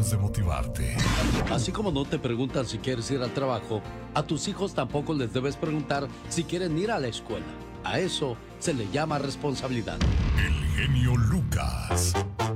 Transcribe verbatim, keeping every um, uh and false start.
de motivarte. Así como no te preguntan si quieres ir al trabajo, a tus hijos tampoco les debes preguntar si quieren ir a la escuela. A eso se le llama responsabilidad. El genio Lucas.